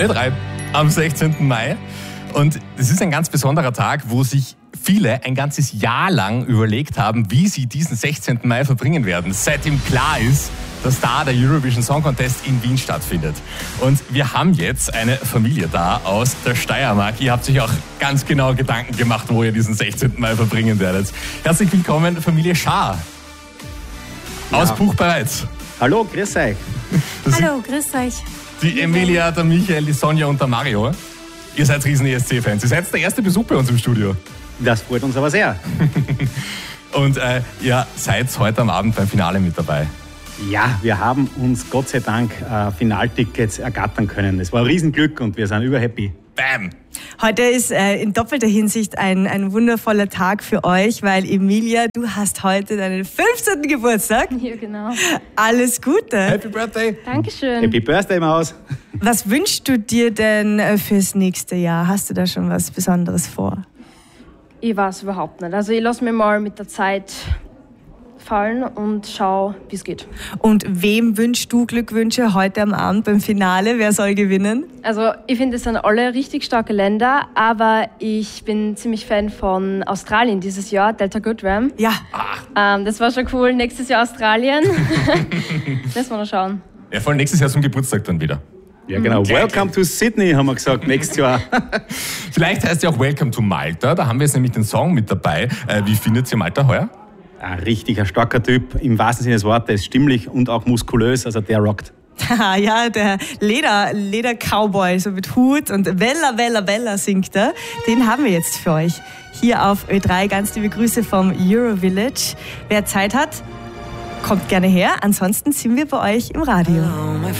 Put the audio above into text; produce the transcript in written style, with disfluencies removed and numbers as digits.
Ö3 am 16. Mai. Und es ist ein ganz besonderer Tag, wo sich viele ein ganzes Jahr lang überlegt haben, wie sie diesen 16. Mai verbringen werden. Seitdem klar ist, dass da der Eurovision Song Contest in Wien stattfindet. Und wir haben jetzt eine Familie da aus der Steiermark. Ihr habt sich auch ganz genau Gedanken gemacht, wo ihr diesen 16. Mai verbringen werdet. Herzlich willkommen, Familie Schaar. Aus Buchbereits. Hallo, grüß euch. Hallo, grüß euch. Die Emilia, der Michael, die Sonja und der Mario. Ihr seid riesen ESC-Fans. Ihr seid der erste Besuch bei uns im Studio. Das freut uns aber sehr. Und ihr seid heute am Abend beim Finale mit dabei. Ja, wir haben uns Gott sei Dank Finaltickets ergattern können. Es war ein Riesenglück und wir sind überhappy. Bam! Heute ist in doppelter Hinsicht ein wundervoller Tag für euch, weil Emilia, du hast heute deinen 15. Geburtstag. Ja, genau. Alles Gute. Happy Birthday! Dankeschön. Happy Birthday, Maus. Was wünschst du dir denn fürs nächste Jahr? Hast du da schon was Besonderes vor? Ich weiß überhaupt nicht. Also ich lasse mir mal mit der Zeit fallen und schau, wie es geht. Und wem wünschst du Glückwünsche heute am Abend beim Finale? Wer soll gewinnen? Also ich finde, es sind alle richtig starke Länder, aber ich bin ziemlich Fan von Australien dieses Jahr, Delta Goodram. Ja. Das war schon cool. Nächstes Jahr Australien. Lass mal noch schauen. Ja, voll nächstes Jahr zum Geburtstag dann wieder. Ja, genau. Welcome to Sydney, haben wir gesagt, nächstes Jahr. Vielleicht heißt ja auch Welcome to Malta. Da haben wir jetzt nämlich den Song mit dabei. Wie findet ihr Malta heuer? Ein richtiger starker Typ, im wahrsten Sinne des Wortes, stimmlich und auch muskulös, also der rockt. Ja, der Leder-Cowboy, so mit Hut und Bella, Bella, Bella singt er. Den haben wir jetzt für euch hier auf Ö3. Ganz liebe Grüße vom Eurovillage. Wer Zeit hat, kommt gerne her. Ansonsten sind wir bei euch im Radio.